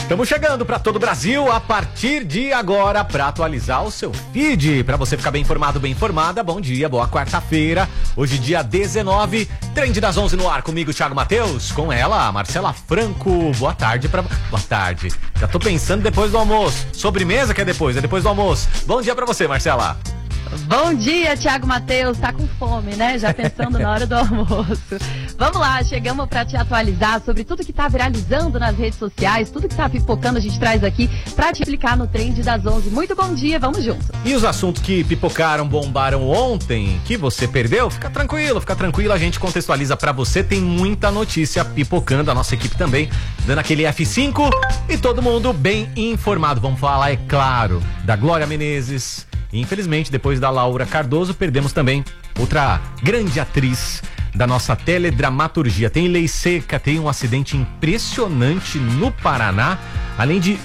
Estamos chegando para todo o Brasil a partir de agora para atualizar o seu feed, para você ficar bem informado, bem informada. Bom dia, boa quarta-feira. Hoje dia 19, Trend das 11 no ar comigo, Thiago Matheus, com ela, Marcela Franco. Boa tarde Boa tarde. Já tô pensando depois do almoço. Sobremesa que é depois do almoço. Bom dia para você, Marcela. Bom dia, Thiago Matheus. Tá com fome, né? Já pensando na hora do almoço. Vamos lá, chegamos para te atualizar sobre tudo que tá viralizando nas redes sociais, tudo que tá pipocando, a gente traz aqui para te explicar no Trend das 11. Muito bom dia, vamos juntos. E os assuntos que pipocaram, bombaram ontem, que você perdeu, fica tranquilo, a gente contextualiza para você. Tem muita notícia pipocando, a nossa equipe também dando aquele F5 e todo mundo bem informado. Vamos falar, é claro, da Glória Menezes. Infelizmente, depois da Laura Cardoso, perdemos também outra grande atriz da nossa teledramaturgia. Tem lei seca, tem um acidente impressionante no Paraná, além de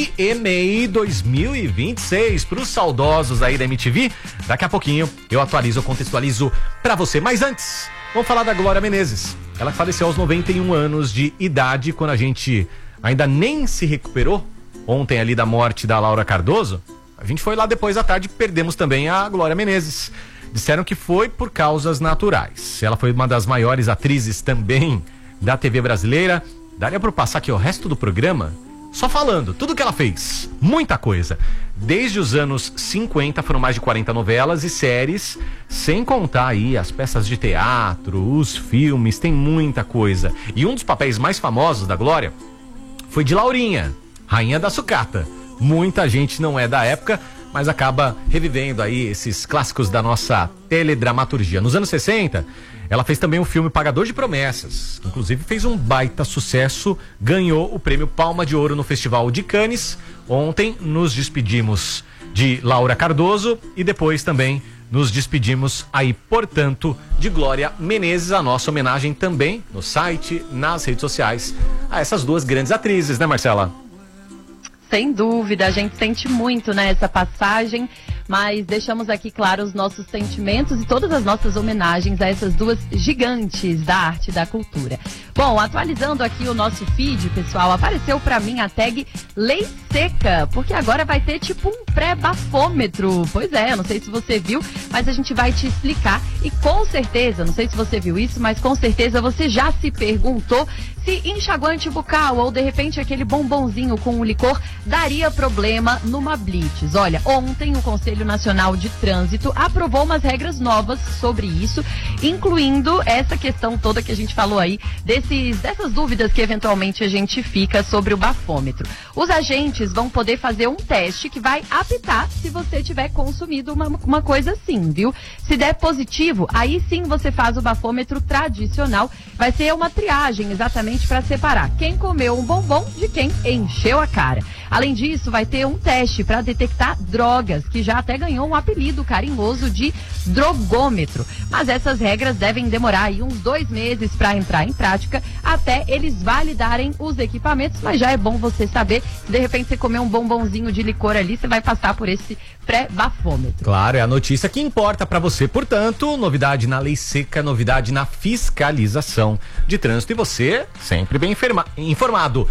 VMA 2026 para os saudosos aí da MTV. Daqui a pouquinho eu atualizo, eu contextualizo para você. Mas antes, vamos falar da Glória Menezes. Ela faleceu aos 91 anos de idade, quando a gente ainda nem se recuperou ontem ali da morte da Laura Cardoso. A gente foi lá depois da tarde e perdemos também a Glória Menezes. Disseram que foi por causas naturais. Ela foi uma das maiores atrizes também da TV brasileira. Daria para passar aqui o resto do programa só falando tudo que ela fez. Muita coisa. Desde os anos 50 foram mais de 40 novelas e séries, sem contar aí as peças de teatro, os filmes, tem muita coisa. E um dos papéis mais famosos da Glória foi de Laurinha, Rainha da Sucata. Muita gente não é da época, mas acaba revivendo aí esses clássicos da nossa teledramaturgia. Nos anos 60, ela fez também o filme Pagador de Promessas, que inclusive fez um baita sucesso, ganhou o prêmio Palma de Ouro no Festival de Cannes. Ontem nos despedimos de Laura Cardoso e depois também nos despedimos aí, portanto, de Glória Menezes. A nossa homenagem também no site, nas redes sociais, a essas duas grandes atrizes, né, Marcela? Sem dúvida, a gente sente muito nessa passagem, mas deixamos aqui, claro, os nossos sentimentos e todas as nossas homenagens a essas duas gigantes da arte e da cultura. Bom, atualizando aqui o nosso feed, pessoal, apareceu pra mim a tag Lei Seca, porque agora vai ter tipo um pré-bafômetro. Pois é, eu não sei se você viu, mas a gente vai te explicar e com certeza, não sei se você viu isso, mas com certeza você já se perguntou se enxaguante bucal ou de repente aquele bombonzinho com um licor daria problema numa blitz. Olha, ontem o Conselho Nacional de Trânsito aprovou umas regras novas sobre isso, incluindo essa questão toda que a gente falou aí, dessas dúvidas que eventualmente a gente fica sobre o bafômetro. Os agentes vão poder fazer um teste que vai apitar se você tiver consumido uma coisa assim, viu? Se der positivo, aí sim você faz o bafômetro tradicional. Vai ser uma triagem exatamente para separar quem comeu um bombom de quem encheu a cara. Além disso, vai ter um teste para detectar drogas, que já até ganhou um apelido carinhoso de drogômetro. Mas essas regras devem demorar aí uns 2 meses para entrar em prática, até eles validarem os equipamentos. Mas já é bom você saber, se de repente você comer um bombonzinho de licor ali, você vai passar por esse pré-bafômetro. Claro, é a notícia que importa para você. Portanto, novidade na lei seca, novidade na fiscalização de trânsito. E você sempre bem informado.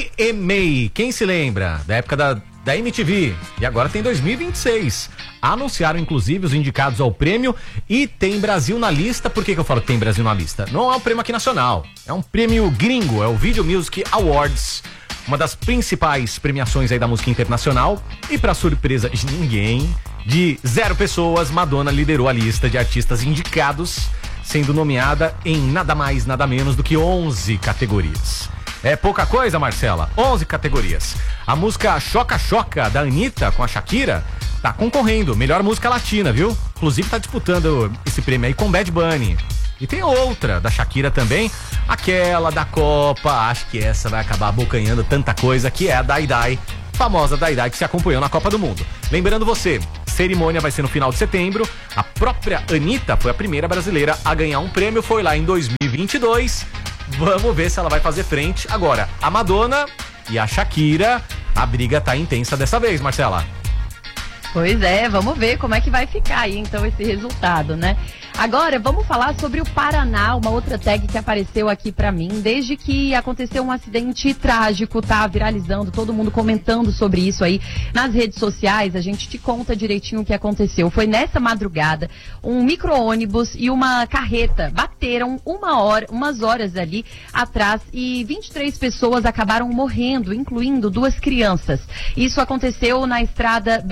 VMA, quem se lembra da época da MTV, e agora tem 2026. Anunciaram inclusive os indicados ao prêmio e tem Brasil na lista. Por que eu falo que tem Brasil na lista? Não é um prêmio aqui nacional, é um prêmio gringo, é o Video Music Awards, uma das principais premiações aí da música internacional. E para surpresa de ninguém, de 0 pessoas, Madonna liderou a lista de artistas indicados, sendo nomeada em nada mais, nada menos do que 11 categorias. É pouca coisa, Marcela? 11 categorias. A música Choca Choca, da Anitta, com a Shakira, tá concorrendo. Melhor música latina, viu? Inclusive tá disputando esse prêmio aí com Bad Bunny. E tem outra da Shakira também, aquela da Copa, acho que essa vai acabar abocanhando tanta coisa, que é a Dai Dai, famosa Dai Dai, que se acompanhou na Copa do Mundo. Lembrando você, cerimônia vai ser no final de setembro. A própria Anitta foi a primeira brasileira a ganhar um prêmio, foi lá em 2022. Vamos ver se ela vai fazer frente. Agora, a Madonna e a Shakira, a briga tá intensa dessa vez, Marcela. Pois é, vamos ver como é que vai ficar aí então esse resultado, né? Agora, vamos falar sobre o Paraná, uma outra tag que apareceu aqui pra mim. Desde que aconteceu um acidente trágico, tá viralizando, todo mundo comentando sobre isso aí nas redes sociais. A gente te conta direitinho o que aconteceu. Foi nessa madrugada, um micro-ônibus e uma carreta bateram umas horas ali atrás e 23 pessoas acabaram morrendo, incluindo 2 crianças. Isso aconteceu na estrada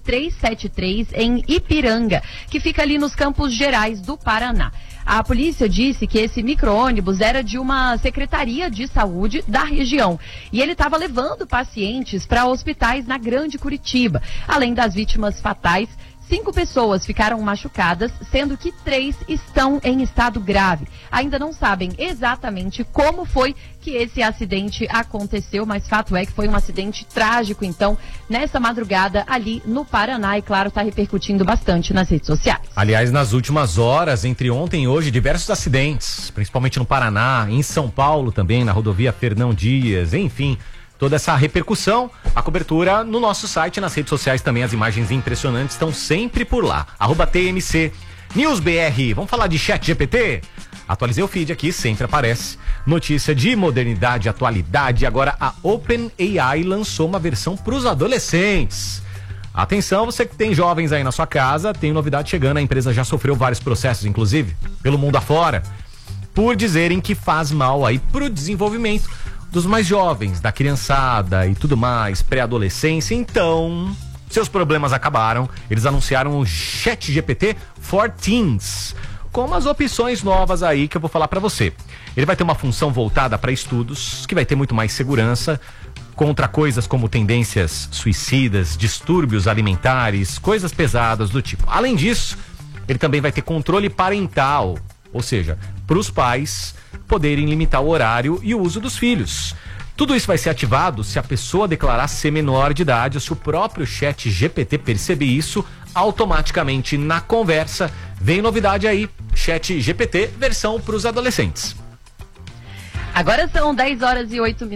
BR-373 em Ipiranga, que fica ali nos Campos Gerais do Paraná. A polícia disse que esse micro-ônibus era de uma secretaria de saúde da região e ele estava levando pacientes para hospitais na Grande Curitiba. Além das vítimas fatais, 5 pessoas ficaram machucadas, sendo que 3 estão em estado grave. Ainda não sabem exatamente como foi que esse acidente aconteceu, mas fato é que foi um acidente trágico, então, nessa madrugada ali no Paraná, e claro, está repercutindo bastante nas redes sociais. Aliás, nas últimas horas, entre ontem e hoje, diversos acidentes, principalmente no Paraná, em São Paulo também, na rodovia Fernão Dias, enfim... Toda essa repercussão, a cobertura no nosso site, nas redes sociais também, as imagens impressionantes estão sempre por lá. @TMC News BR. Vamos falar de ChatGPT? Atualizei o feed aqui, sempre aparece. Notícia de modernidade, atualidade. Agora a OpenAI lançou uma versão para os adolescentes. Atenção, você que tem jovens aí na sua casa, tem novidade chegando. A empresa já sofreu vários processos, inclusive, pelo mundo afora, por dizerem que faz mal aí pro desenvolvimento dos mais jovens, da criançada e tudo mais, pré-adolescência. Então, seus problemas acabaram. Eles anunciaram o ChatGPT for Teens, com umas opções novas aí que eu vou falar pra você. Ele vai ter uma função voltada para estudos, que vai ter muito mais segurança contra coisas como tendências suicidas, distúrbios alimentares, coisas pesadas do tipo. Além disso, ele também vai ter controle parental, ou seja, para os pais poderem limitar o horário e o uso dos filhos. Tudo isso vai ser ativado se a pessoa declarar ser menor de idade ou se o próprio ChatGPT perceber isso automaticamente na conversa. Vem novidade aí, ChatGPT versão para os adolescentes. Agora são 11 horas e 8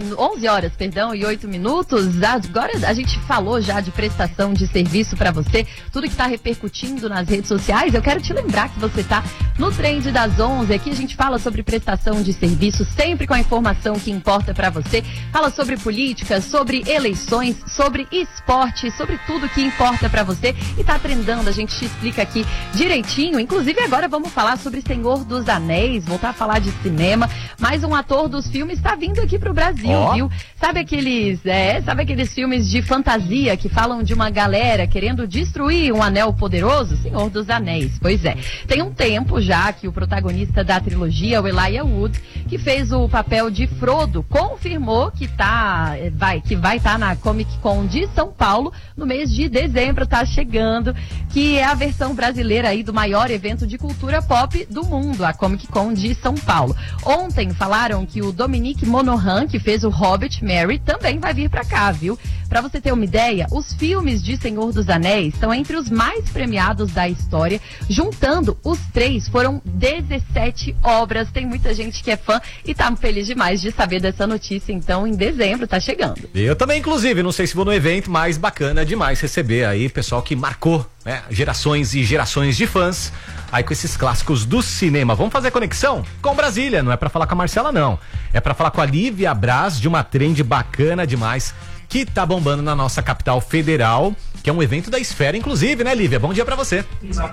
minutos. Agora a gente falou já de prestação de serviço para você, tudo que está repercutindo nas redes sociais. Eu quero te lembrar que você está no Trend das 11. Aqui a gente fala sobre prestação de serviço, sempre com a informação que importa para você. Fala sobre política, sobre eleições, sobre esporte, sobre tudo que importa para você. E tá trendando, a gente te explica aqui direitinho. Inclusive agora vamos falar sobre Senhor dos Anéis, voltar a falar de cinema. Mais um ator dos filmes está vindo aqui pro Brasil, viu? Sabe aqueles filmes de fantasia que falam de uma galera querendo destruir um anel poderoso? Senhor dos Anéis, pois é. Tem um tempo já que o protagonista da trilogia, o Elijah Wood, que fez o papel de Frodo, confirmou que vai estar na Comic Con de São Paulo no mês de dezembro, tá chegando, que é a versão brasileira aí do maior evento de cultura pop do mundo, a Comic Con de São Paulo. Ontem falaram que o Dominique Monaghan, que fez o Hobbit, Merry, também vai vir pra cá, viu? Pra você ter uma ideia, os filmes de Senhor dos Anéis estão entre os mais premiados da história. Juntando os 3, foram 17 obras. Tem muita gente que é fã e tá feliz demais de saber dessa notícia. Então, em dezembro, tá chegando. Eu também, inclusive, não sei se vou no evento, mas bacana demais receber aí pessoal que marcou, né, gerações e gerações de fãs aí com esses clássicos do cinema. Vamos fazer conexão com Brasília, não é pra falar com a Marcela, não. É pra falar com a Lívia Braz, de uma trend bacana demais, que tá bombando na nossa capital federal, que é um evento da Esfera, inclusive, né, Lívia? Bom dia pra você.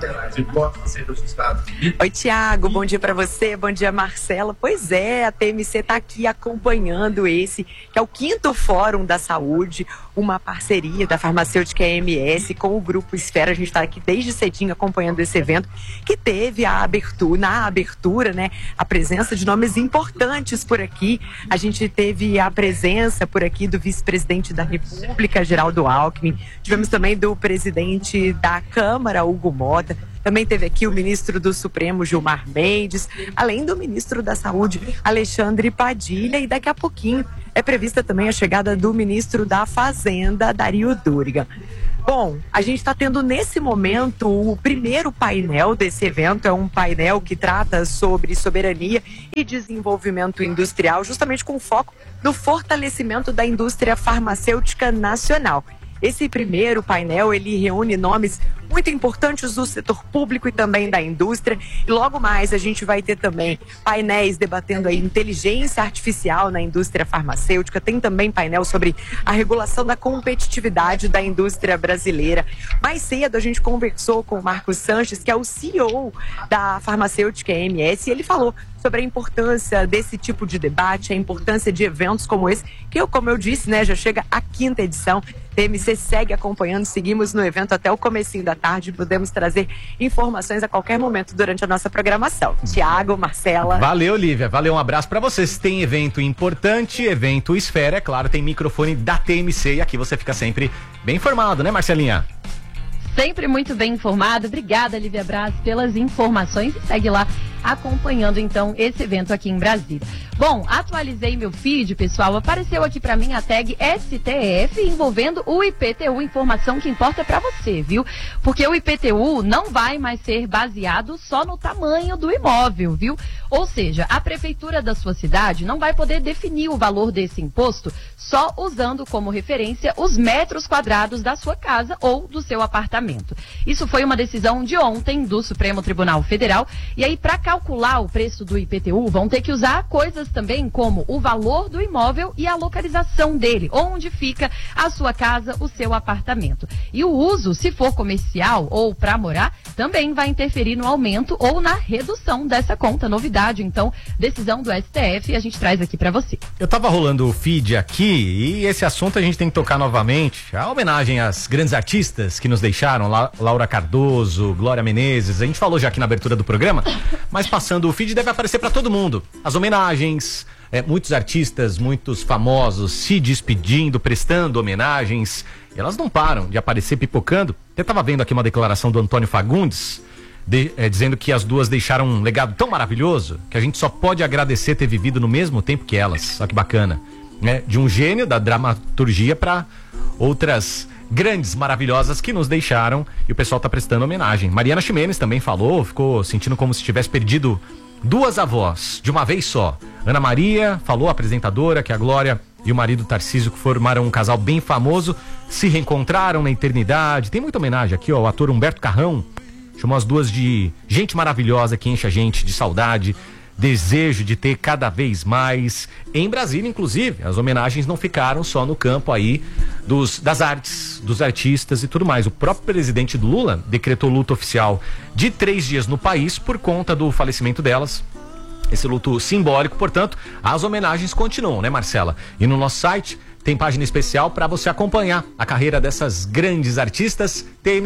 Oi, Thiago, bom dia pra você, bom dia, Marcela. Pois é, a TMC tá aqui acompanhando esse, que é o 5º Fórum da Saúde, uma parceria da farmacêutica MS com o Grupo Esfera. A gente tá aqui desde cedinho acompanhando esse evento, que teve na abertura, né, a presença de nomes importantes por aqui. A gente teve a presença por aqui do vice-presidente da República, Geraldo Alckmin. Tivemos também do presidente da Câmara, Hugo Mota. Também teve aqui o ministro do Supremo, Gilmar Mendes, além do ministro da Saúde, Alexandre Padilha, e daqui a pouquinho é prevista também a chegada do ministro da Fazenda, Dario Duriga. Bom, a gente está tendo nesse momento o primeiro painel desse evento. É um painel que trata sobre soberania e desenvolvimento industrial, justamente com foco no fortalecimento da indústria farmacêutica nacional. Esse primeiro painel, ele reúne nomes muito muito importantes do setor público e também da indústria. E logo mais a gente vai ter também painéis debatendo aí inteligência artificial na indústria farmacêutica. Tem também painel sobre a regulação da competitividade da indústria brasileira. Mais cedo a gente conversou com o Marcos Sanches, que é o CEO da farmacêutica EMS, e ele falou sobre a importância desse tipo de debate, a importância de eventos como esse, que como eu disse, né, já chega a 5ª edição. TMC segue acompanhando, seguimos no evento até o comecinho da tarde, podemos trazer informações a qualquer momento durante a nossa programação. Tiago, Marcela. Valeu, Lívia, valeu, um abraço pra vocês. Tem evento importante, evento Esfera, é claro, tem microfone da TMC e aqui você fica sempre bem informado, né, Marcelinha? Sempre muito bem informado. Obrigada, Lívia Braz, pelas informações. E segue lá acompanhando, então, esse evento aqui em Brasília. Bom, atualizei meu feed, pessoal. Apareceu aqui pra mim a tag STF envolvendo o IPTU. Informação que importa pra você, viu? Porque o IPTU não vai mais ser baseado só no tamanho do imóvel, viu? Ou seja, a prefeitura da sua cidade não vai poder definir o valor desse imposto só usando como referência os metros quadrados da sua casa ou do seu apartamento. Isso foi uma decisão de ontem do Supremo Tribunal Federal. E aí, para calcular o preço do IPTU, vão ter que usar coisas também como o valor do imóvel e a localização dele, onde fica a sua casa, o seu apartamento. E o uso, se for comercial ou para morar, também vai interferir no aumento ou na redução dessa conta. Novidade, então, decisão do STF, a gente traz aqui para você. Eu tava rolando o feed aqui e esse assunto a gente tem que tocar novamente. A homenagem às grandes artistas que nos deixaram, Laura Cardoso, Glória Menezes, a gente falou já aqui na abertura do programa, mas passando o feed deve aparecer para todo mundo. As homenagens, muitos artistas, muitos famosos se despedindo, prestando homenagens. E elas não param de aparecer pipocando. Eu tava vendo aqui uma declaração do Antônio Fagundes, dizendo que as duas deixaram um legado tão maravilhoso que a gente só pode agradecer ter vivido no mesmo tempo que elas. Olha que bacana, né? De um gênio da dramaturgia para outras grandes, maravilhosas que nos deixaram, e o pessoal tá prestando homenagem. Mariana Ximenes também falou, ficou sentindo como se tivesse perdido duas avós de uma vez só. Ana Maria falou, apresentadora, que a Glória e o marido Tarcísio, que formaram um casal bem famoso, se reencontraram na eternidade. Tem muita homenagem aqui, ó, o ator Humberto Carrão chamou as duas de gente maravilhosa que enche a gente de saudade, desejo de ter cada vez mais. Em Brasília, inclusive, as homenagens não ficaram só no campo aí das artes, dos artistas e tudo mais. O próprio presidente Lula decretou luto oficial de 3 dias no país por conta do falecimento delas. Esse luto simbólico, portanto, as homenagens continuam, né, Marcela? E no nosso site tem página especial para você acompanhar a carreira dessas grandes artistas,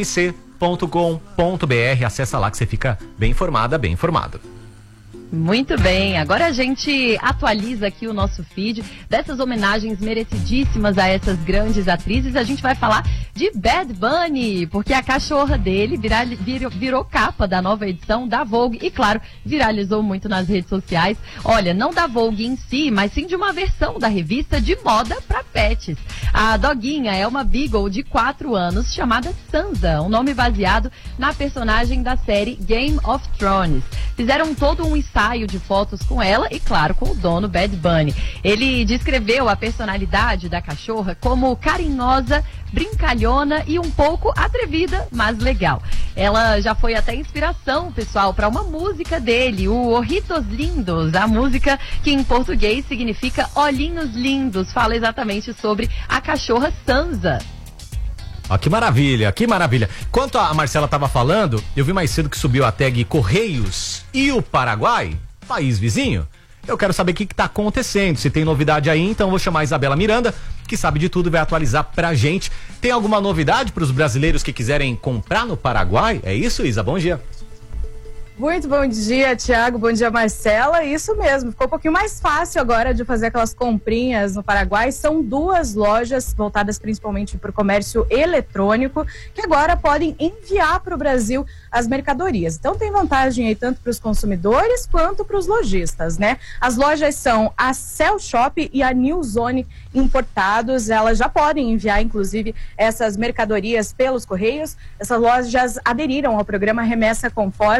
tmc.com.br. Acessa lá que você fica bem informada, bem informado. Muito bem, agora a gente atualiza aqui o nosso feed dessas homenagens merecidíssimas a essas grandes atrizes. A gente vai falar de Bad Bunny, porque a cachorra dele virou capa da nova edição da Vogue e, claro, viralizou muito nas redes sociais. Olha, não da Vogue em si, mas sim de uma versão da revista de moda para pets. A doguinha é uma Beagle de 4 anos chamada Sansa, um nome baseado na personagem da série Game of Thrones. Fizeram todo um ensaio de fotos com ela e, claro, com o dono Bad Bunny. Ele descreveu a personalidade da cachorra como carinhosa, brincalhona e um pouco atrevida, mas legal. Ela já foi até inspiração, pessoal, para uma música dele, o Ojitos Lindos, a música que em português significa olhinhos lindos. Fala exatamente sobre a cachorra Sansa. Ó, que maravilha, que maravilha. Enquanto a Marcela estava falando, eu vi mais cedo que subiu a tag Correios e o Paraguai, país vizinho. Eu quero saber o que está acontecendo, se tem novidade aí, então vou chamar a Isabela Miranda, que sabe de tudo e vai atualizar pra gente. Tem alguma novidade para os brasileiros que quiserem comprar no Paraguai? É isso, Isa? Bom dia. Muito bom dia, Tiago. Bom dia, Marcela. Isso mesmo, ficou um pouquinho mais fácil agora de fazer aquelas comprinhas no Paraguai. São 2 lojas voltadas principalmente para o comércio eletrônico que agora podem enviar para o Brasil as mercadorias. Então tem vantagem aí tanto para os consumidores quanto para os lojistas, né? As lojas são a Cell Shop e a New Zone Importados. Elas já podem enviar, inclusive, essas mercadorias pelos Correios. Essas lojas aderiram ao programa Remessa Conforme da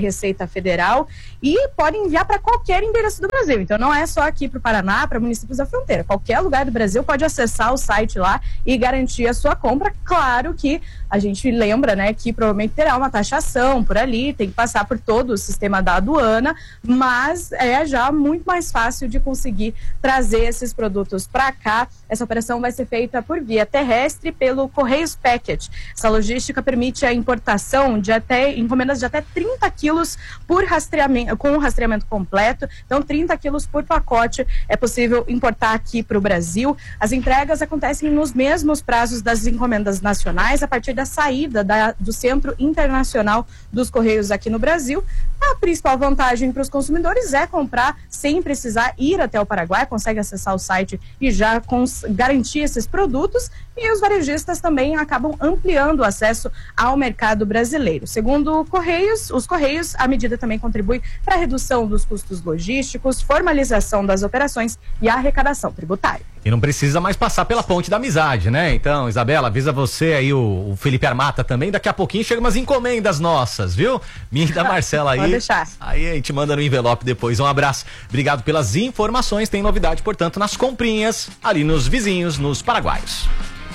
Receita Federal e pode enviar para qualquer endereço do Brasil. Então não é só aqui para o Paraná, para municípios da fronteira. Qualquer lugar do Brasil pode acessar o site lá e garantir a sua compra. Claro que a gente lembra, né, que provavelmente terá uma taxação por ali, tem que passar por todo o sistema da aduana, mas é já muito mais fácil de conseguir trazer esses produtos para cá. Essa operação vai ser feita por via terrestre pelo Correios Packet. Essa logística permite a importação de encomendas de até 30 quilos por rastreamento, com o rastreamento completo. Então 30 quilos por pacote é possível importar aqui para o Brasil. As entregas acontecem nos mesmos prazos das encomendas nacionais, a partir da saída do Centro Internacional dos Correios aqui no Brasil. A principal vantagem para os consumidores é comprar sem precisar ir até o Paraguai, consegue acessar o site e já garantir esses produtos, e os varejistas também acabam ampliando o acesso ao mercado brasileiro. Segundo os Correios, a medida também contribui para a redução dos custos logísticos, formalização das operações e arrecadação tributária. E não precisa mais passar pela ponte da amizade, né? Então, Isabela, avisa você aí, o Felipe Armata também, daqui a pouquinho chegam umas encomendas nossas, viu? Minha e da Marcela aí. Pode deixar. Aí a gente manda no envelope depois. Um abraço. Obrigado pelas informações. Tem novidade, portanto, nas comprinhas, ali nos vizinhos, nos paraguaios.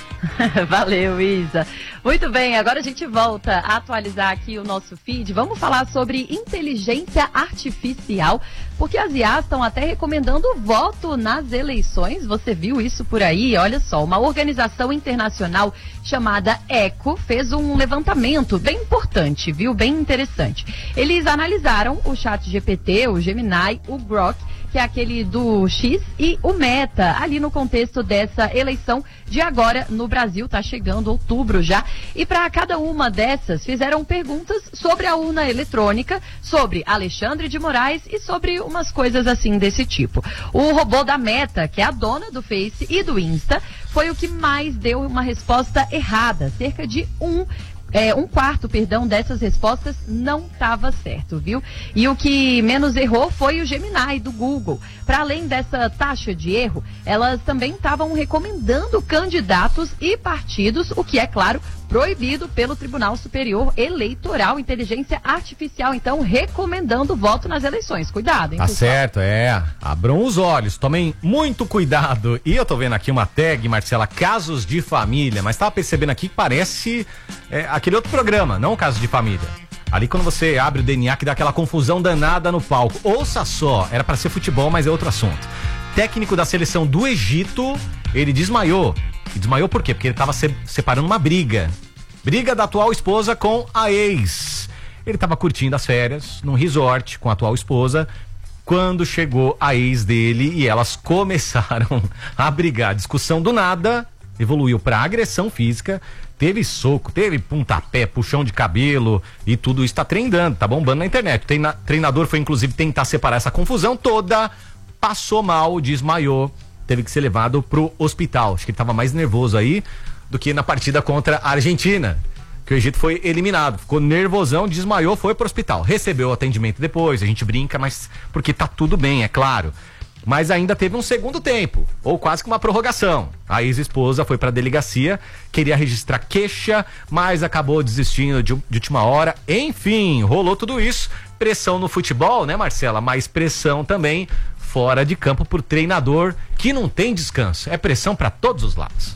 Valeu, Isa. Muito bem, agora a gente volta a atualizar aqui o nosso feed. Vamos falar sobre inteligência artificial, porque as IAs estão até recomendando o voto nas eleições. Você viu isso por aí? Olha só, uma organização internacional chamada ECO fez um levantamento bem importante, viu? Bem interessante. Eles analisaram o ChatGPT, o Gemini, o Grok, que é aquele do X, e o Meta, ali no contexto dessa eleição de agora no Brasil. Tá chegando outubro já. E para cada uma dessas fizeram perguntas sobre a urna eletrônica, sobre Alexandre de Moraes e sobre umas coisas assim desse tipo. O robô da Meta, que é a dona do Face e do Insta, foi o que mais deu uma resposta errada. Cerca de um quarto dessas respostas não estava certo, viu? E o que menos errou foi o Gemini do Google. Para além dessa taxa de erro, elas também estavam recomendando candidatos e partidos, o que é, claro, proibido pelo Tribunal Superior Eleitoral. Inteligência artificial, então, recomendando o voto nas eleições. Cuidado, hein, Tá pessoal? certo, abram os olhos, tomem muito cuidado. E eu tô vendo aqui uma tag, Marcela, casos de família, mas tava percebendo aqui que parece aquele outro programa, não Casos de Família. Ali quando você abre o DNA que dá aquela confusão danada no palco. Ouça só, era pra ser futebol, mas é outro assunto. Técnico da seleção do Egito, ele desmaiou. E desmaiou por quê? Porque ele tava separando uma briga. Briga da atual esposa com a ex. Ele tava curtindo as férias num resort com a atual esposa, quando chegou a ex dele e elas começaram a brigar. Discussão do nada evoluiu pra agressão física. Teve soco, teve pontapé, puxão de cabelo e tudo isso tá trendando, tá bombando na internet. O treinador foi inclusive tentar separar essa confusão toda, passou mal, desmaiou, teve que ser levado pro hospital. Acho que ele tava mais nervoso aí do que na partida contra a Argentina, que o Egito foi eliminado. Ficou nervosão, desmaiou, foi pro hospital. Recebeu o atendimento depois, a gente brinca, mas porque tá tudo bem, é claro. Mas ainda teve um segundo tempo, ou quase que uma prorrogação. A ex-esposa foi pra delegacia, queria registrar queixa, mas acabou desistindo de última hora. Enfim, rolou tudo isso. Pressão no futebol, né, Marcela? Mas pressão também fora de campo por treinador que não tem descanso. É pressão pra todos os lados.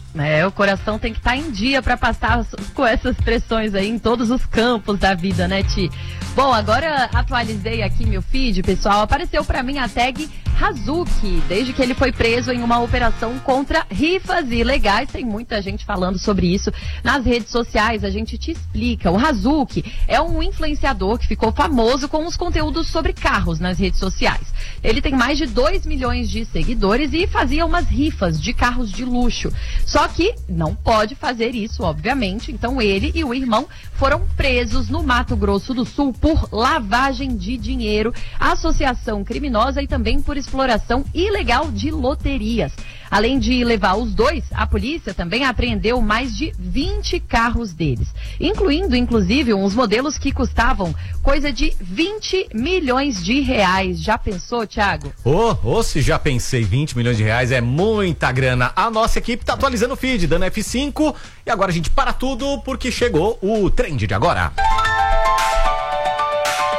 O coração tem que estar em dia para passar com essas pressões aí em todos os campos da vida, né, Ti? Bom, agora atualizei aqui meu feed, pessoal. Apareceu para mim a tag Hazuki, desde que ele foi preso em uma operação contra rifas ilegais. Tem muita gente falando sobre isso nas redes sociais, a gente te explica. O Hazuki é um influenciador que ficou famoso com os conteúdos sobre carros nas redes sociais. Ele tem mais de 2 milhões de seguidores e fazia umas rifas de carros de luxo. Só que não pode fazer isso, obviamente. Então ele e o irmão foram presos no Mato Grosso do Sul por lavagem de dinheiro, associação criminosa e também por exploração ilegal de loterias. Além de levar os dois, a polícia também apreendeu mais de 20 carros deles, incluindo, inclusive, uns modelos que custavam coisa de 20 milhões de reais. Já pensou, Thiago? Se já pensei, 20 milhões de reais é muita grana. A nossa equipe tá atualizando o feed, dando F5, e agora a gente para tudo porque chegou o Trend de Agora.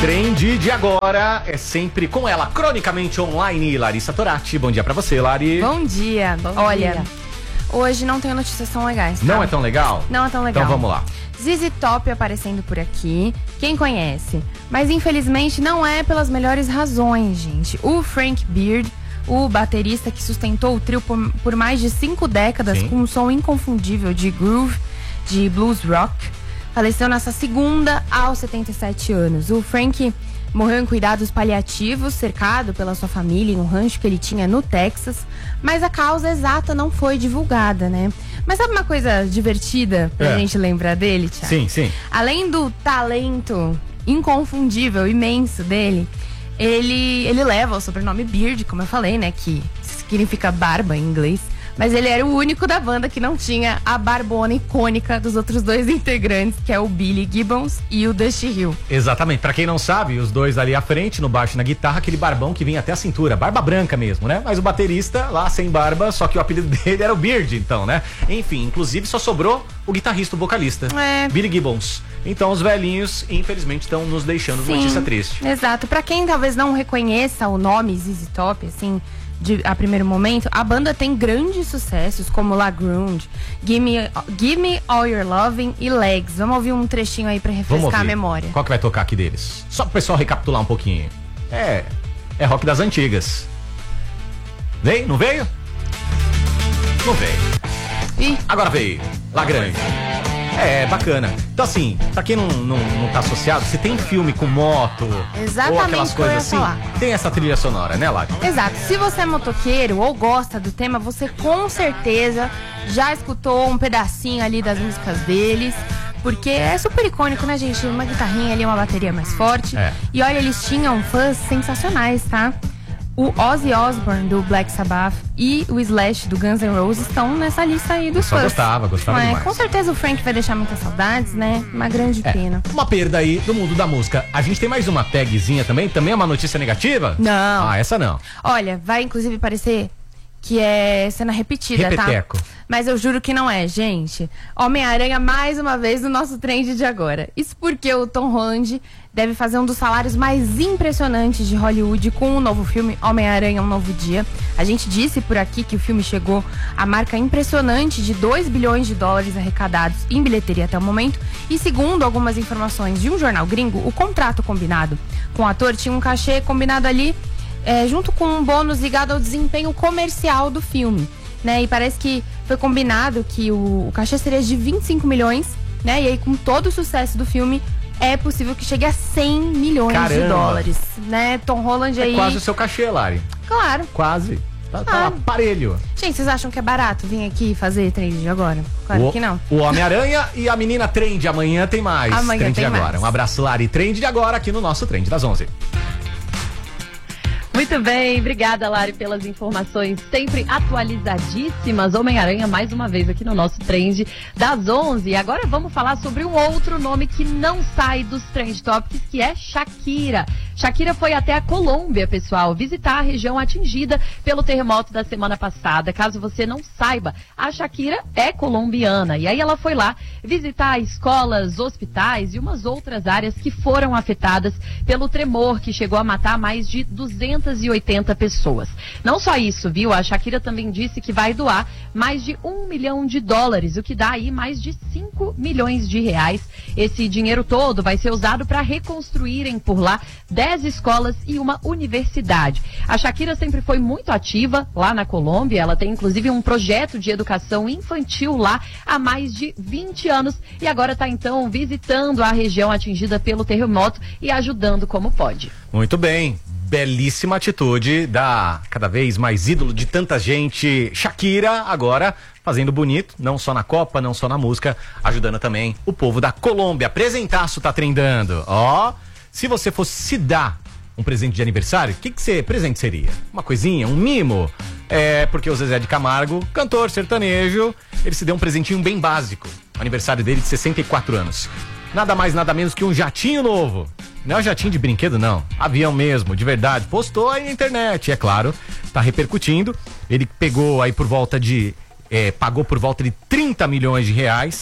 Trend de agora é sempre com ela, cronicamente online, Larissa Torati. Bom dia pra você, Lari. Bom dia. Olha, hoje não tenho notícias tão legais, tá? Não é tão legal? Não é tão legal. Então vamos lá. ZZ Top aparecendo por aqui, quem conhece? Mas infelizmente não é pelas melhores razões, gente. O Frank Beard, o baterista que sustentou o trio por mais de 5 décadas, com um som inconfundível de groove, de blues rock, faleceu nessa segunda aos 77 anos. O Frank morreu em cuidados paliativos, cercado pela sua família em um rancho que ele tinha no Texas, mas a causa exata não foi divulgada, né? Mas sabe uma coisa divertida pra gente lembrar dele, Thiago? Sim, sim. Além do talento inconfundível, imenso dele, ele leva o sobrenome Beard, como eu falei, né? Que significa barba em inglês. Mas ele era o único da banda que não tinha a barbona icônica dos outros 2 integrantes, que é o Billy Gibbons e o Dusty Hill. Exatamente. Pra quem não sabe, os dois ali à frente, no baixo e na guitarra, aquele barbão que vinha até a cintura. Barba branca mesmo, né? Mas o baterista lá sem barba, só que o apelido dele era o Beard, então, né? Enfim, inclusive só sobrou o guitarrista, o vocalista. Billy Gibbons. Então os velhinhos, infelizmente, estão nos deixando. Sim, notícia triste. Exato. Pra quem talvez não reconheça o nome ZZ Top, assim, a primeiro momento, a banda tem grandes sucessos como La Grunge, Give Me All Your Loving e Legs. Vamos ouvir um trechinho aí pra refrescar a memória. Qual que vai tocar aqui deles? Só pro pessoal recapitular um pouquinho. É rock das antigas. Veio? Não veio? Não veio. Agora veio. La Grande. É, bacana. Então assim, pra quem não tá associado, se tem filme com moto, ou aquelas coisas assim, tem essa trilha sonora, né, Lari? Exato. Se você é motoqueiro ou gosta do tema, você com certeza já escutou um pedacinho ali das músicas deles. Porque é super icônico, né, gente? Uma guitarrinha ali, uma bateria mais forte. E olha, eles tinham fãs sensacionais, tá? O Ozzy Osbourne, do Black Sabbath, e o Slash, do Guns N' Roses, estão nessa lista aí dos fãs. Gostava demais. Com certeza o Frank vai deixar muitas saudades, né? Uma grande pena. Uma perda aí do mundo da música. A gente tem mais uma tagzinha também? Também é uma notícia negativa? Não. Ah, essa não. Olha, vai inclusive parecer que é cena repetida, Repeteco. tá? Mas eu juro que não é, gente. Homem-Aranha mais uma vez no nosso trend de agora. Isso porque o Tom Holland deve fazer um dos salários mais impressionantes de Hollywood com o novo filme Homem-Aranha Um Novo Dia. A gente disse por aqui que o filme chegou à marca impressionante de 2 bilhões de dólares arrecadados em bilheteria até o momento. E segundo algumas informações de um jornal gringo, o contrato combinado com o ator tinha um cachê combinado ali junto com um bônus ligado ao desempenho comercial do filme, né? E parece que foi combinado que o cachê seria de 25 milhões, né? E aí, com todo o sucesso do filme, é possível que chegue a 100 milhões de dólares, né? Tom Holland aí... É quase o seu cachê, Lari. Claro. Quase. Tá lá, parelho. Gente, vocês acham que é barato vir aqui fazer trend agora? Claro que não. O Homem-Aranha e a menina trend. Amanhã tem mais. Amanhã trend tem de agora. mais. Um abraço, Lari. Trend de agora aqui no nosso Trend das 11. Muito bem, obrigada, Lari, pelas informações sempre atualizadíssimas. Homem-Aranha mais uma vez aqui no nosso Trend das 11. E agora vamos falar sobre um outro nome que não sai dos Trend Topics, que é Shakira. Shakira foi até a Colômbia, pessoal, visitar a região atingida pelo terremoto da semana passada. Caso você não saiba, a Shakira é colombiana. E aí ela foi lá visitar escolas, hospitais e umas outras áreas que foram afetadas pelo tremor que chegou a matar mais de 280 pessoas. Não só isso, viu? A Shakira também disse que vai doar mais de $1 milhão, o que dá aí mais de 5 milhões de reais. Esse dinheiro todo vai ser usado para reconstruírem por lá 10 escolas e uma universidade. A Shakira sempre foi muito ativa lá na Colômbia. Ela tem inclusive um projeto de educação infantil lá há mais de 20 anos e agora está então visitando a região atingida pelo terremoto e ajudando como pode. Muito bem. Belíssima atitude da cada vez mais ídolo de tanta gente, Shakira, agora fazendo bonito, não só na Copa, não só na música, ajudando também o povo da Colômbia. Presentaço tá trendando. Se você fosse se dar um presente de aniversário, que presente seria? Uma coisinha, um mimo? Porque o Zezé de Camargo, cantor sertanejo, ele se deu um presentinho bem básico. O aniversário dele de 64 anos. Nada mais, nada menos que um jatinho novo. Não é um jatinho de brinquedo, não. Avião mesmo, de verdade. Postou aí na internet, é claro. Tá repercutindo. Ele pegou aí por volta de... pagou por volta de 30 milhões de reais.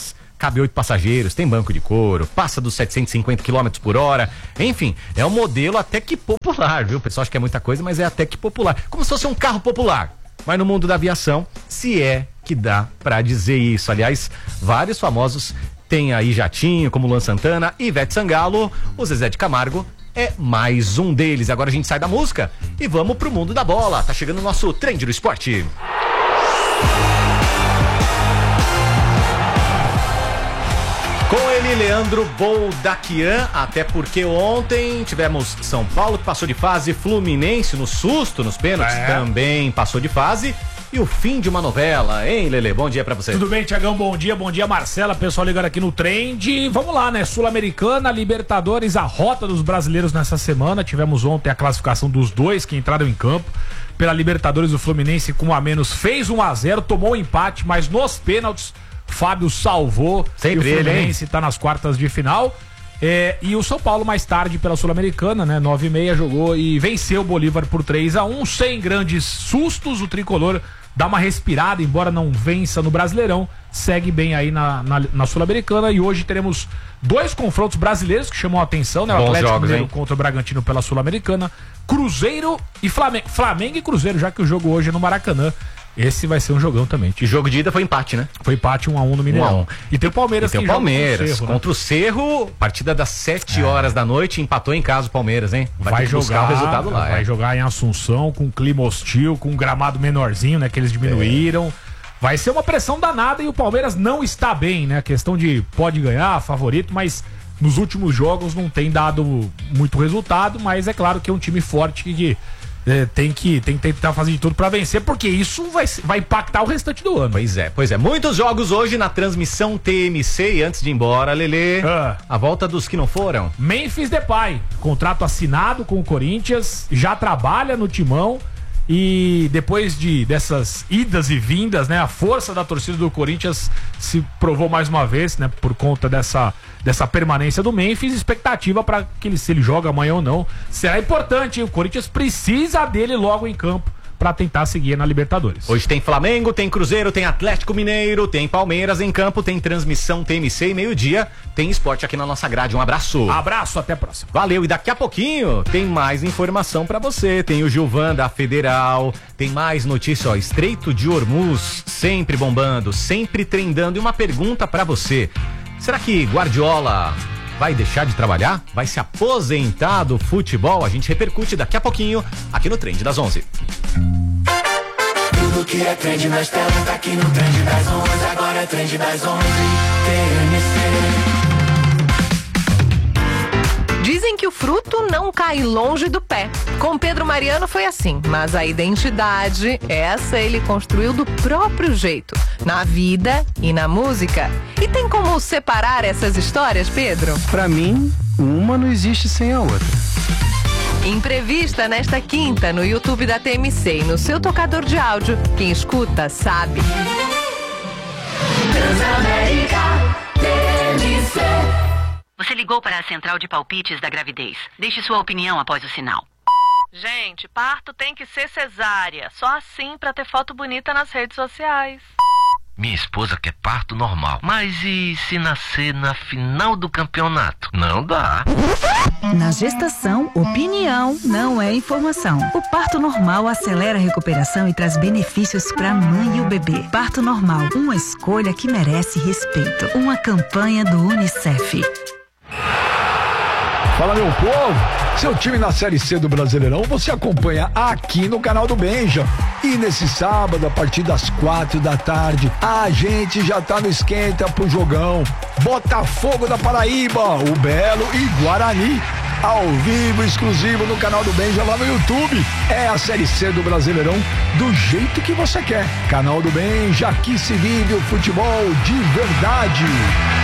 cabe 8 passageiros, tem banco de couro, passa dos 750 km por hora, enfim, é um modelo até que popular, viu? O pessoal acha que é muita coisa, mas é até que popular, como se fosse um carro popular, mas no mundo da aviação, se é que dá pra dizer isso. Aliás, vários famosos têm aí jatinho, como Luan Santana, Ivete Sangalo, o Zezé de Camargo é mais um deles. Agora a gente sai da música e vamos pro mundo da bola. Tá chegando o nosso Trend do Esporte. Com ele, Leandro Boldaquian, até porque ontem tivemos São Paulo que passou de fase, Fluminense no susto, nos pênaltis, também passou de fase. E o fim de uma novela, hein, Lelê? Bom dia pra você. Tudo bem, Tiagão? Bom dia, Marcela. Pessoal ligando aqui no Trend. Vamos lá, né? Sul-Americana, Libertadores, a rota dos brasileiros nessa semana. Tivemos ontem a classificação dos dois que entraram em campo. Pela Libertadores, o Fluminense com 1 a menos fez 1-0, tomou um empate, mas nos pênaltis, Fábio salvou. Sempre e o Fluminense tá nas quartas de final. E o São Paulo mais tarde pela Sul-Americana, né? 9h30 jogou e venceu o Bolívar por 3-1, sem grandes sustos. O tricolor dá uma respirada, embora não vença no Brasileirão, segue bem aí na Sul-Americana. E hoje teremos 2 confrontos brasileiros que chamam a atenção, né? O Atlético Mineiro contra o Bragantino pela Sul-Americana, Cruzeiro e Flamengo. Flamengo e Cruzeiro, já que o jogo hoje é no Maracanã. Esse vai ser um jogão também. E jogo de ida foi empate, né? Foi empate 1-1 no Mineirão. 1-1. E tem o Palmeiras que joga contra o Cerro, partida das 7 horas da noite, empatou em casa o Palmeiras, hein? Vai jogar o resultado lá. Vai jogar em Assunção, com clima hostil, com um gramado menorzinho, né? Que eles diminuíram. Vai ser uma pressão danada e o Palmeiras não está bem, né? A questão de pode ganhar, favorito, mas nos últimos jogos não tem dado muito resultado, mas é claro que é um time forte que tem que tentar fazer de tudo pra vencer, porque isso vai impactar o restante do ano. Pois é. Muitos jogos hoje na transmissão TMC. E antes de ir embora, Lelê, a volta dos que não foram. Memphis Depay, contrato assinado com o Corinthians, já trabalha no timão. E depois dessas idas e vindas, né, a força da torcida do Corinthians se provou mais uma vez, né, por conta dessa permanência do Memphis. Expectativa para que se ele joga amanhã ou não será importante, hein? O Corinthians precisa dele logo em campo para tentar seguir na Libertadores. Hoje tem Flamengo, tem Cruzeiro, tem Atlético Mineiro, tem Palmeiras em campo, tem transmissão TMC e meio-dia tem esporte aqui na nossa grade. Um abraço. Abraço, até a próxima. Valeu, e daqui a pouquinho tem mais informação pra você. Tem o Gilvan da Federal, tem mais notícia, ó, Estreito de Hormuz, sempre bombando, sempre trendando. E uma pergunta pra você: será que Guardiola vai deixar de trabalhar? Vai se aposentar do futebol? A gente repercute daqui a pouquinho aqui no Trend das 11. Tudo que é trend nas telas tá aqui no Trend das 11. Agora é Trend das 11. TMC. Dizem que o fruto não cai longe do pé. Com Pedro Mariano foi assim, mas a identidade, essa ele construiu do próprio jeito, na vida e na música. E tem como separar essas histórias, Pedro? Pra mim, uma não existe sem a outra. Entrevista nesta quinta no YouTube da TMC e no seu tocador de áudio. Quem escuta sabe. Transamérica TMC. Você ligou para a central de palpites da gravidez. Deixe sua opinião após o sinal. Gente, parto tem que ser cesárea. Só assim pra ter foto bonita nas redes sociais. Minha esposa quer parto normal. Mas e se nascer na final do campeonato? Não dá. Na gestação, opinião não é informação. O parto normal acelera a recuperação e traz benefícios para a mãe e o bebê. Parto normal, uma escolha que merece respeito. Uma campanha do UNICEF. Fala, meu povo! Seu time na Série C do Brasileirão você acompanha aqui no canal do Benja. E nesse sábado, a partir das 4 da tarde, a gente já tá no esquenta pro jogão. Botafogo da Paraíba, o Belo e Guarani. Ao vivo, exclusivo no canal do Benja lá no YouTube. É a Série C do Brasileirão do jeito que você quer. Canal do Benja, aqui se vive o futebol de verdade.